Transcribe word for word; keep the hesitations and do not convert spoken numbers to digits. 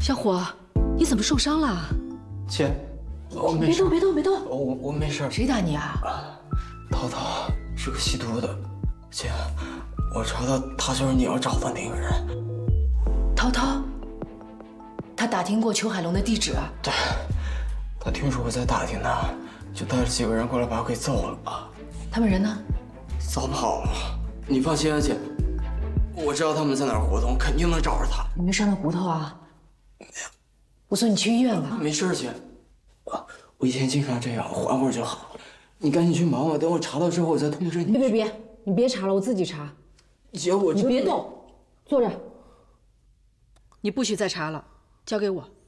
小伙，你怎么受伤了？ 姐，我没事。 别动，别动，别动！ 我我没事。 谁打你啊？ 涛涛是个吸毒的，姐，我查到他就是你要找的那个人。 涛涛，他打听过裘海龙的地址。 对，他听说我在打听他，就带着几个人过来把我给揍了。 他们人呢？ 早跑了。你放心啊，姐，我知道他们在哪儿活动，肯定能找着他。 你没伤到骨头啊？我送你去医院吧。 没事，姐。啊，我以前经常这样，缓会儿就好了。你赶紧去忙吧，等我查到之后我再通知你。 别别别，你别查了，我自己查。 姐，我你别动，坐着。你不许再查了，交给我。